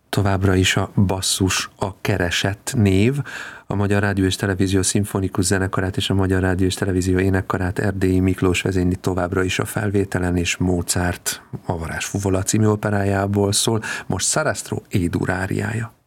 Továbbra is a basszus a keresett név. A Magyar Rádió és Televízió szimfonikus zenekarát és a Magyar Rádió és Televízió énekkarát Erdélyi Miklós vezényli továbbra is a felvételen, és Mozart a Varázsfuvola című operájából szól. Most Sarastro E-dur áriája.